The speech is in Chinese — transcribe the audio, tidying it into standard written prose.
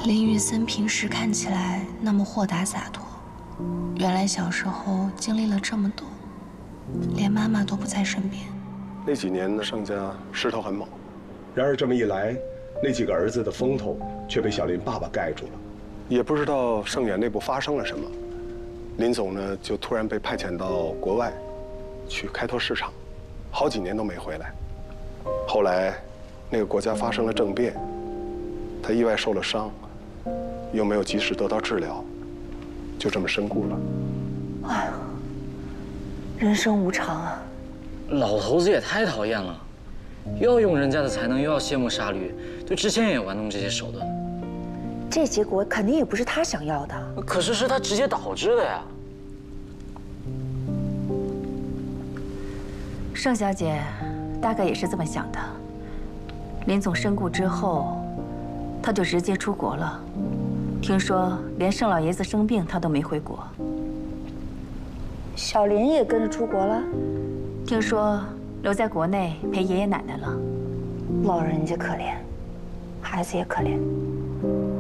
林玉森平时看起来那么豁达洒脱，原来小时候经历了这么多，连妈妈都不在身边。 那几年呢，盛家势头很猛，然而这么一来，那几个儿子的风头却被小林爸爸盖住了。也不知道盛远内部发生了什么，林总呢就突然被派遣到国外，去开拓市场，好几年都没回来。后来，那个国家发生了政变，他意外受了伤。 又没有及时得到治疗，就这么身故了。 哎呀，人生无常啊！ 老头子也太讨厌了，又要用人家的才能，又要卸磨杀驴，对知县也玩弄这些手段。 这结果肯定也不是他想要的。 可是是他直接导致的呀。 盛小姐大概也是这么想的。林总身故之后，他就直接出国了。 听说连盛老爷子生病，他都没回国。 小林也跟着出国了， 听说留在国内陪爷爷奶奶了。 老人家可怜，孩子也可怜。